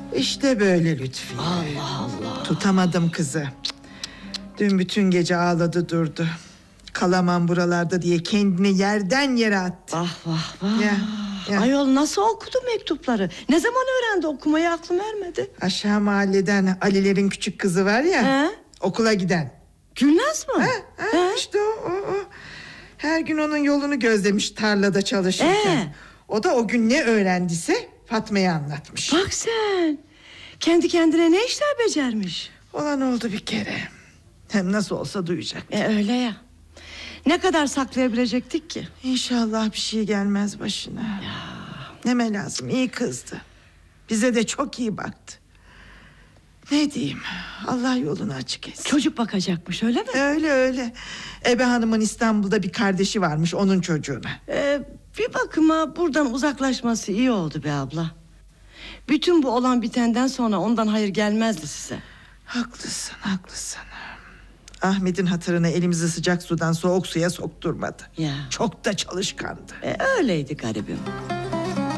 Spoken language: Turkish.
İşte böyle Lütfiye. Allah Allah. Tutamadım kızı. Dün bütün gece ağladı durdu. Kalamam buralarda diye kendini yerden yere attı. Vah vah vah. Ya. Ayol nasıl okudu mektupları? Ne zaman öğrendi okumayı, aklım ermedi. Aşağı mahalleden Alilerin küçük kızı var ya. He? Okula giden. Gülnaz mı? İşte o. Her gün onun yolunu gözlemiş tarlada çalışırken. O da o gün ne öğrendiyse Fatma'ya anlatmış. Bak sen. Kendi kendine ne işler becermiş. Olan oldu bir kere. Hem nasıl olsa duyacak. Öyle ya. Ne kadar saklayabilecektik ki? İnşallah bir şey gelmez başına. Ya. Neme lazım, iyi kızdı. Bize de çok iyi baktı. Ne diyeyim, Allah yolunu açık etsin. Çocuk bakacakmış, öyle mi? Öyle. Ebe Hanım'ın İstanbul'da bir kardeşi varmış, onun çocuğuna. Bir bakıma buradan uzaklaşması iyi oldu be abla. Bütün bu olan bitenden sonra ondan hayır gelmezdi size. Haklısın. Ahmet'in hatırına elimizi sıcak sudan soğuk suya sokturmadı. Ya. Çok da çalışkandı. Öyleydi garibim.